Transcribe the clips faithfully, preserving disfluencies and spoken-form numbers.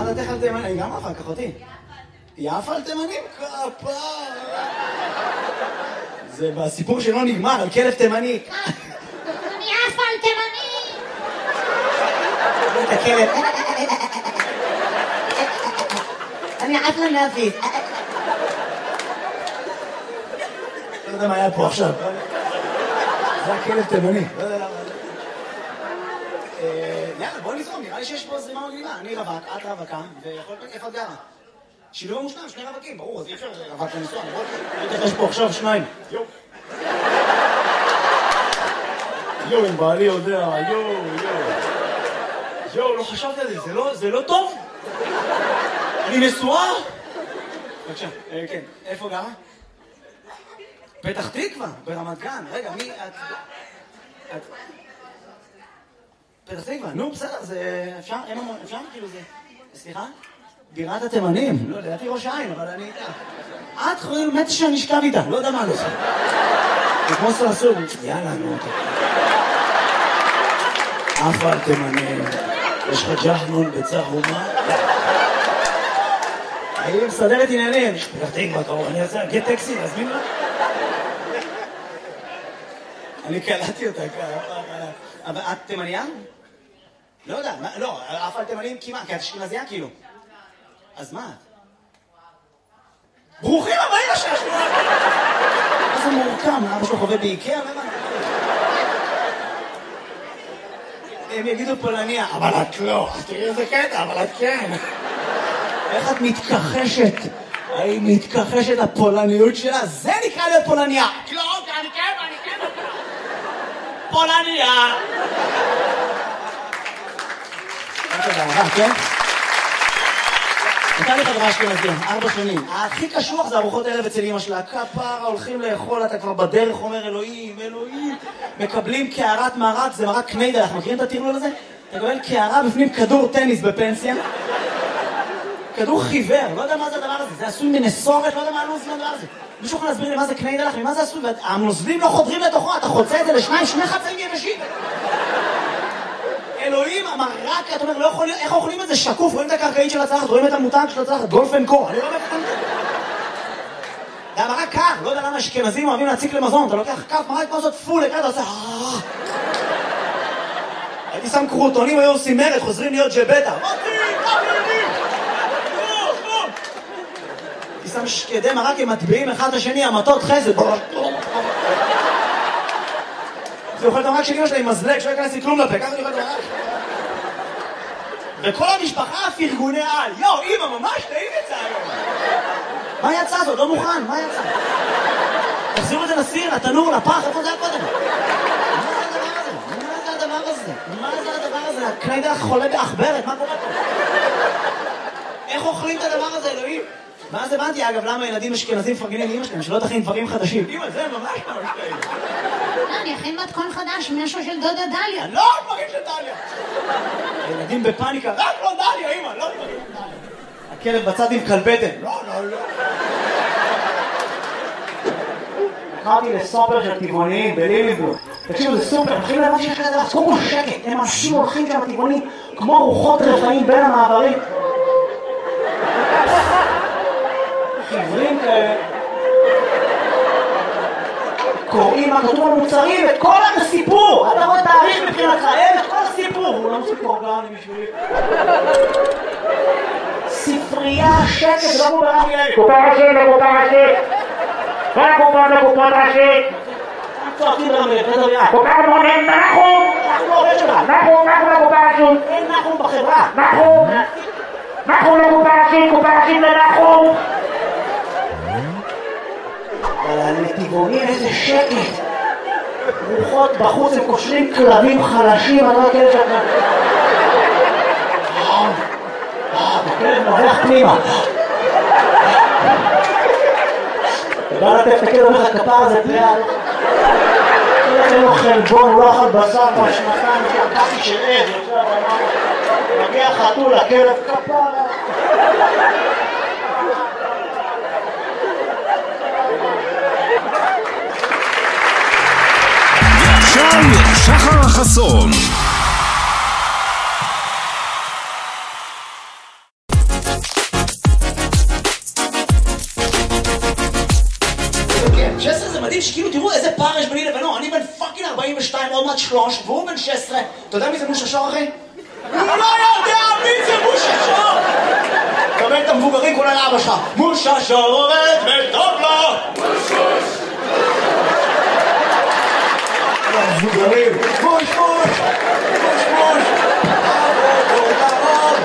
אמרת תכף תימנים, אני גם אחר כך אותי. יפה על תימנים? כפה. זה בסיפור שלא נגמר, על כלב תימני. אני יפה על תימנים! את הכלב. אני עפה נאבית. לא יודע מה היה פה עכשיו. זה הכלב תימני. לא יודע למה. יאללה, בוא נזרום, נראה לי שיש פה זרימה מגניבה. אני רווק, את רווקה, ויכול להיות איפה את גרה. שילוב המושלם, שני רווקים, ברור, אז אי אפשר רווק לנסוע, נכון? יש פה עכשיו שניים. יו. יו, אם בעלי יודע, יו, יו. יו, לא חשבתי על זה, זה לא טוב? אני נשואה? בבקשה, כן, איפה גרה? פתח תקווה, ברמת גן. רגע, מי את... את... פתח תקווה, נו, בסדר, זה... אפשר? אפשר? כאילו זה... סליחה? בירת התימנים. לא, לדעתי ראש העין, אבל אני... את חייל מתי שאני אשכב איתה, לא יודע מה לא עושה. זה כמו סרסור. יאללה, נו. אף על תימנים. יש לך ג'חנון בצהומה? אני מסדר את עניינים. פתח תקווה, קרוב, אני אעשה, גט טקסי, להזמין לה? אני קלטתי אותה ככה. אבל את תימניה? לא יודע, לא, אף על תימנים כמעט, כי את אשכנזייה כאילו. אז מה את? ברוכים הבאים לשעשוע! מה זה מורכם? אבא שלו חווה באיקאה? מה? הם יגידו פולניה, אבל את לא. תראי איזה קטע, אבל את כן. איך את מתכחשת? היא מתכחשת לפולניות שלה? זה נקרא להיות פולניה. לא, אני כן, אני כן. פולניה. כן? הייתה לי חברה אשכנזייה, ארבע שנים. הכי קשוח זה ארוחות ערב אצל אמא שלה. כפרה, הולכים לאכול, אתה כבר בדרך אומר אלוהים, אלוהים. מקבלים קערת מרק, זה מרק קניידל, אנחנו מכירים את הטרלול הזה? אתה מקבל קערה בפנים כדור טניס בפנסיה. כדור חיוור, לא יודע מה זה הדבר הזה. זה עשוי מנסורת, לא יודע מה הלוז מהדבר הזה. מישהו יכול להסביר לי מה זה קניידל, ממה זה עשוי? והנוזלים לא חודרים לתוכו, אתה חוצה את זה לשניים, שני חצאים יבשים. אלוהים, המרק, אתה אומר, לא יכול, איך אוכלים את זה שקוף? רואים את הקרקעית של הצלחת, רואים את המותג של הצלחת, גולפן קור, אני לא יודע איך זה המרק קר, לא יודע למה אשכנזים אוהבים להציק למזון, אתה לוקח כף מרק כמו זאת פול, אתה עושה הייתי שם קרוטונים, היו עושים מרד, חוזרים להיות ג'בטה הייתי שם שקדי מרק עם מטביעים אחד לשני, המטות חסד זה אוכל את המרק של אמא שלה עם מזלג, שלא ייכנס לי כלום לפה, ככה אני אוכל את המרק. וכל המשפחה פרגוני על, יו, אמא, ממש טעים יצא היום. מה יצא זאת? לא מוכן, מה יצא? תחזירו את זה לסיר, לתנור, לפח, איפה זה היה קודם? מה זה הדבר הזה? מה זה הדבר הזה? הקניידל חולה באחברת, מה קורה פה? איך אוכלים את הדבר הזה, אלוהים? ואז הבנתי, אגב, למה ילדים אשכנזים מפרגנים לאמא שלהם, שלא תכין דברים חדשים. אמא, זה ממש ממש טעים. לא, אני אכין מתכון חדש, משהו של דודה דליה. לא, דברים של דליה. ילדים בפאניקה, רק לא דליה, אמא, לא דברים של דליה. הכלב בצד עם כלבטן. לא, לא, לא. קראתי לסופר של טבעוניים בליליבורג. תקשיבו, זה סופר, מתחילים לבוא שיש כזה, אז קודם כל שקט, הם אנשים הולכים שם טבעונים, כמו רוחות רפאים בין המעברים. חברים כאלה. קוראים מה כתוב במוצרים, את כל הסיפור. אתה רואה תאריך מבחינתך, אין את כל הסיפור. הוא לא מספיק אורגני בשבילי. ספרייה, שקט, לא מוברה מילה. קופה ראשית, לקופה ראשית. כל הקופה לקופה ראשית. צועקים ברמלה, פדר ביד. קופה מונים, נחום. אנחנו לא עובד שלך. נחום, נחום לקופה ראשית. אין נחום בחברה. נחום. נחום לקופה ראשית, קופה ראשית לנחום. אבל הנתיבונים איזה שקט. רוחות בחוץ, הם קושרים כלבים חלשים, אני לא יודע שאתה... הכלב נובח פנימה. אתה בא לטף את הכלב, אומר לך כפר הזה פליאה. אין לו חלבון, הוא לא אכל בשר בשנתיים, שהקפי של עד, מגיע חתול לכלב כפר. שחר החסון ילדים שכאילו, תראו איזה פער יש ביני לבינו, אני בן פאקינג ארבעים ושתיים, עוד מעט שלוש, והוא בן שש עשרה. אתה יודע מי זה מושה שור, אחי? הוא לא יודע מי זה מושה שור! קבל את המבוגרים כולה לאבא שלך. מושה שור עובד וטוב לו! מושוש! המבוגרים, מוש מוש! מוש מוש! אבו תרוב!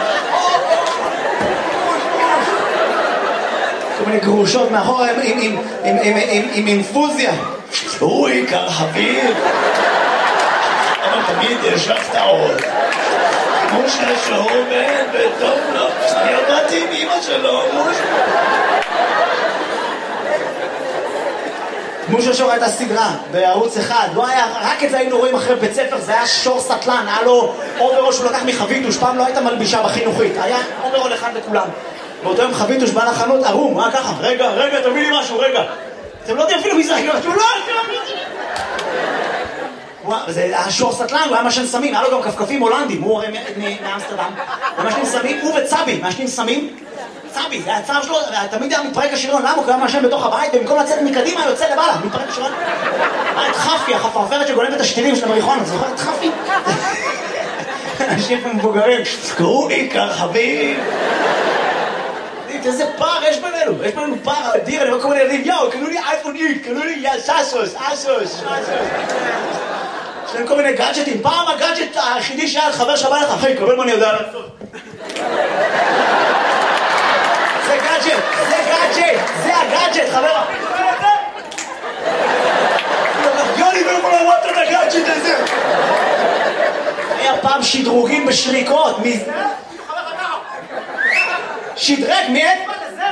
מוש מוש! כל מיני גרושות מאחורה עם אינפוזיה. הוא עיקר חביב. אבל תמיד יש לך טעות. מושה שור עובד וטוב לו. אני עבדתי עם אמא שלו, מושה. מושה שור הייתה סדרה בערוץ אחד, לא היה, רק את זה היינו רואים אחרי בית ספר, זה היה שור סטלן, היה לו אוברול שהוא לקח מחביתוש, פעם לא הייתה מלבישה בחינוכית, היה אוברול אחד לכולם. באותו יום חביתוש בא לחנות ערום, מה ככה? רגע, רגע, תביא לי משהו, רגע. אתם לא יודעים אפילו מי זה, הוא לא... זה היה שור סטלן, הוא היה משן סמים, היה לו גם כפכפים הולנדים, הוא הרי מאמסטרדם, הוא משנים סמים, הוא וצבי, משנים סמים, צבי, זה הצער שלו, תמיד היה מתפרק השריון, למה? הוא קיים משן בתוך הבית, במקום לצאת מקדימה, יוצא לבעלה, מתפרק השריון. היה את חפי, החפרפרת שגונבת את השתילים של המריחון, אתה זוכר את חפי? אנשים מבוגרים, קראו לי כרחבים. איזה פער יש בינינו, יש בינינו פער אדיר, אני רואה כל מיני ילדים, יאו, קנו לי אייפון איקס, קנו לי סאסוס, אסוס, יש להם כל מיני גאדג'טים, פעם הגאדג'ט היחידי שהיה חבר שבא לך, אחי, קבל מה אני יודע לעשות. זה גאדג'ט, זה גאדג'ט, זה הגאדג'ט, חבר. יוני ולא יכול לראות את הגאדג'ט הזה. היה פעם שדרוגים בשריקות, שדרג, מי את?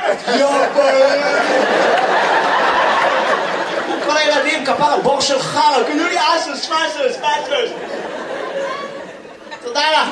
כל הילדים, כפר, בור של חר, קנו לי אסוס, פסוס, פסוס. תודה לך.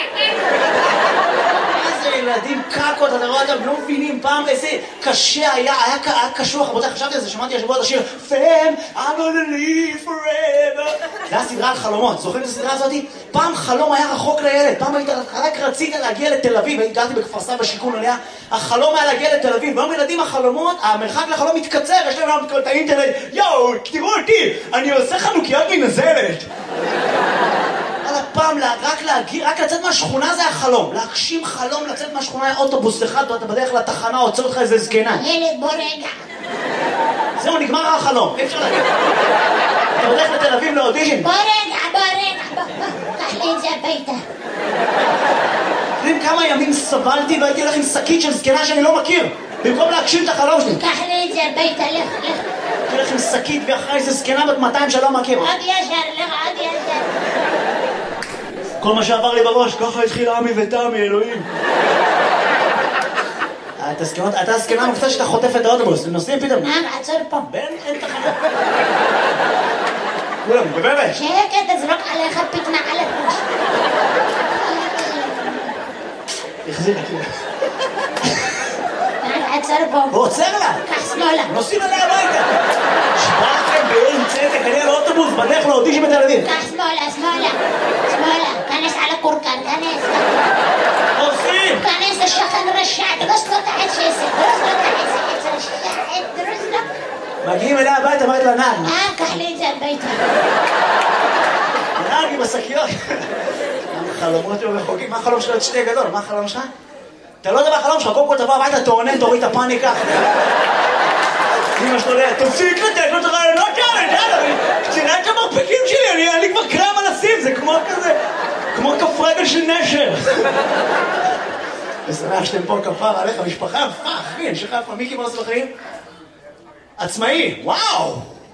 איזה ילדים קקות, אתה רואה אותם, לא מבינים פעם איזה קשה היה, היה קשוח, רבותיי, חשבתי על זה, שמעתי השבוע את השיר Fam, I'm gonna live forever. זה היה סדרה על חלומות, זוכרים את הסדרה הזאת? פעם חלום היה רחוק לילד, פעם היית, רק רצית להגיע לתל אביב, הגעתי בכפר סבא בשיכון עליה, החלום היה להגיע לתל אביב, והיום ילדים החלומות, המרחק לחלום מתקצר, יש להם גם את האינטרנט, יואו, תראו אותי, אני עושה חנוכיות מנזלת. על הפעם, רק להגיע, רק לצאת מהשכונה זה החלום. להגשים חלום, לצאת מהשכונה היה אוטובוס אחד, ואתה בדרך לתחנה, עוצר אותך איזה זקנה. ילד, בוא רגע. זהו, נגמר החלום. אי אפשר להגיד. אתה הולך לתל אביב לאודישן. בוא רגע, בוא רגע, בוא, בוא. קח לי את זה הביתה. יודעים כמה ימים סבלתי והייתי הולך עם שקית של זקנה שאני לא מכיר. במקום להגשים את החלום שלי. קח לי את זה הביתה, לך, לך. הייתי הולך עם שקית ואחרי איזה זקנה בת מאתיים שלא מכיר. עוד ישר, לך, עוד ישר. כל מה שעבר לי בראש, ככה התחיל עמי ותמי, אלוהים. אתה הסקנה מופתע שאתה חוטף את האוטובוס, הם נוסעים פתאום. מה, עצור פה. בן, אין תחנה. כולם, בבבת. שקט, תזרוק עליך פתנה על הפוש. החזיר לי כאילו. עצור פה. הוא עוצר לה. קח שמאלה. נוסעים עליה הביתה. שבאתם באין צדק, אני על האוטובוס, בדרך לאודישן בתל אביב. קח שמאלה, שמאלה. שמאלה. כנס על הקורקן, כנס. עושים! כנס לשכן רשע, דרוס לו תחת שסק. דרוס לו תחת שסק. רשע, דרוס לו. מגיעים אליה הביתה, אמרת לה נעד. אה, קח לי את זה הביתה. נעד עם השקיות. החלומות היו רחוקים. מה החלום שלו? את שתי גדול. מה החלום שלך? אתה לא יודע מה החלום שלך, קודם כל תבוא הביתה, תעונן, תוריד את הפאניקה. אמא שלו ליד, תפסיק לתת לו את הרעיונות האלה, יאללה, תראה את המרפקים שלי, אני לי כבר קרם על הסים, זה כמו כזה, כמו כף רגל של נשר. ושמח שאתם פה כפר עליך, משפחה, מה אחי, אני שלך איפה, מיקי מה עושה בחיים? עצמאי, וואו!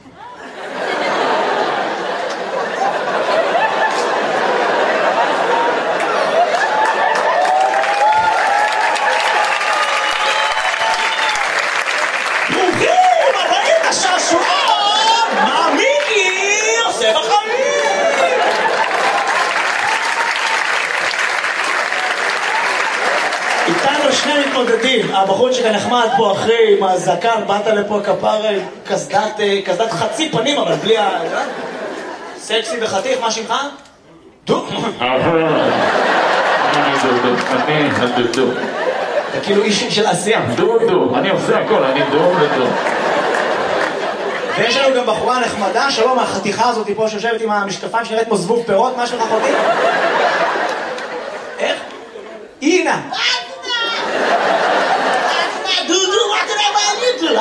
איתנו שני מתמודדים, הבחור שכאן נחמד פה אחרי עם הזקן, באת לפה כפר קסדת חצי פנים אבל בלי ה... סקסי וחתיך, מה שמך? דו? אני דודו, אני הדודו. אתה כאילו איש של עשייה. דודו, אני עושה הכל, אני דודו. ויש לנו גם בחורה נחמדה, שלום, החתיכה הזאת פה שיושבת עם המשקפיים שנראית כמו זבוב פירות, מה שלך אחותי? איך? אינה! דודו, מה תראה מה אני דו?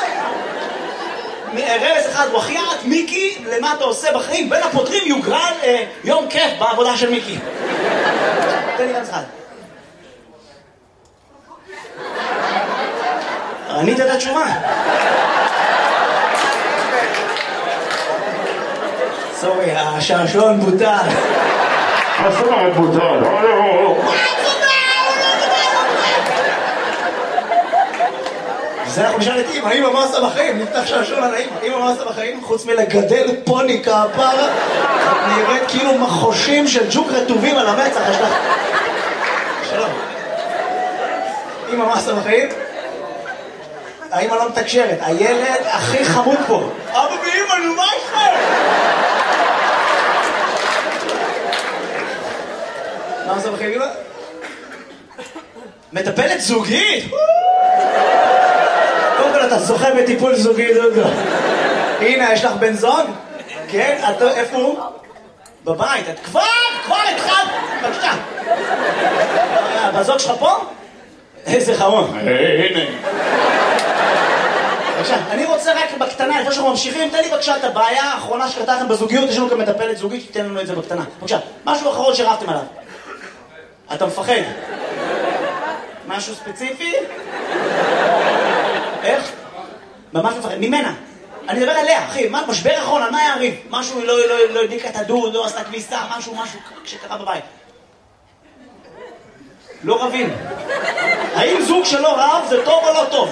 רמז אחד, וחיית, מיקי, למה אתה עושה בחיים? בין הפותרים יוגרל אה, יום כיף בעבודה של מיקי. תן לי רמז אחד. ענית את התשובה. סורי, השעשועון בוטל. השעשועון בוטל, הלו. זה אנחנו נשאל את אמא, אמא מה עושה בחיים? נפתח שעשועון על האמא. אמא מה עושה בחיים? חוץ מלגדל פוני כפרה, את נראית כאילו מחושים של ג'וק רטובים על המצח. יש לך... שלום. אמא מה עושה בחיים? האמא לא מתקשרת, הילד הכי חמוד פה. אבא ואמא, נו מה איתכם? מה עושה בחיים, אמא? מטפלת זוגית? קודם כל אתה זוכה בטיפול זוגי, דודו. הנה, יש לך בן זוג? כן? איפה הוא? בבית. את כבר, כבר התחלת. בבקשה. בזוג שלך פה? איזה חמוד. הנה. בבקשה, אני רוצה רק בקטנה, לפני שאנחנו ממשיכים, תן לי בבקשה את הבעיה האחרונה שקרתה לכם בזוגיות, יש לנו כאן מטפלת זוגית, שתיתן לנו את זה בקטנה. בבקשה, משהו אחרון שרבתם עליו. אתה מפחד? משהו ספציפי? איך? ממש מפחד, ממנה. אני מדבר עליה, אחי, מה, משבר אחרון, על מה היה הריב? משהו לא, לא, לא הדליקה את הדוד, לא עשתה כביסה, משהו, משהו שקרה בבית. לא רבים. האם זוג שלא רב זה טוב או לא טוב?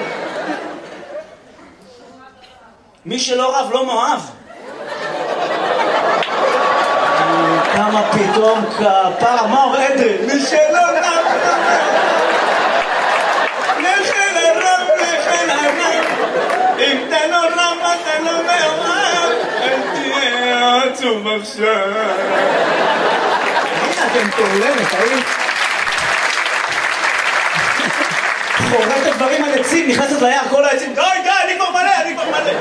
מי שלא רב לא מאוהב. כמה פתאום כפרה, מה אומר אדרי? מי שלא רב לכן הרב, לכן הרב, אם אתה לא רב, אתה לא מאוהב, אל תהיה עצוב עכשיו. הנה אתם תעולמת, האם? חורט את דברים על עצים, נכנסת ליער, כל העצים, די, די, אני כבר מלא, אני כבר מלא.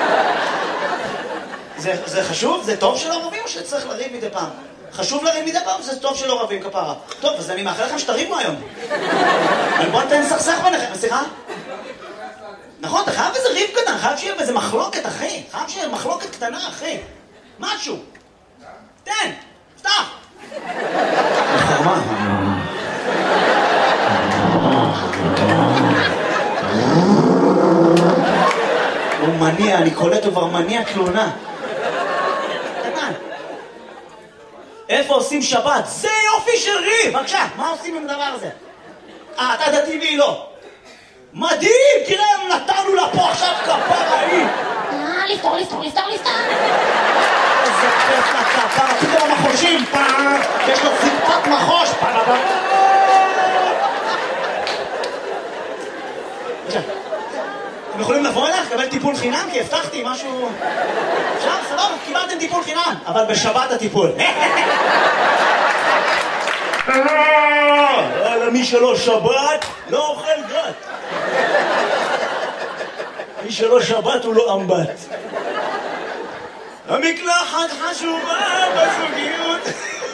זה, זה חשוב? זה טוב שלא רבים או שצריך לריב מדי פעם? חשוב לריב מדי פעם? זה טוב שלא רבים כפרה. טוב, אז אני מאחל לכם שתריבו היום. אבל בוא נתן סכסך ביניכם, סליחה? נכון, אתה חייב איזה ריב קטן, חייב שיהיה באיזה מחלוקת, אחי. חייב שיהיה מחלוקת קטנה, אחי. משהו. תן, פתח. חרמה. הוא מניע, אני קולט, הוא כבר מניע תלונה. קטן. איפה עושים שבת? זה יופי של ריב! בבקשה, מה עושים עם הדבר הזה? אה, אתה דתי והיא לא. מדהים! תראה, נתנו לה פה עכשיו כפרה היא! אה, לפתור, לפתור, לפתור, לפתור. איזה כיף לכפרה, פתאום המחושים, פעם, יש לו זיפת מחוש, פעם. בבקשה. אתם יכולים לבוא אליך, לקבל טיפול חינם? כי הבטחתי משהו... אפשר? סבבה, קיבלתם טיפול חינם, אבל בשבת הטיפול. לא, מי שלא שבת, לא אוכל גת. מי שלא שבת הוא לא אמבט. המקלחת חשובה בזוגיות.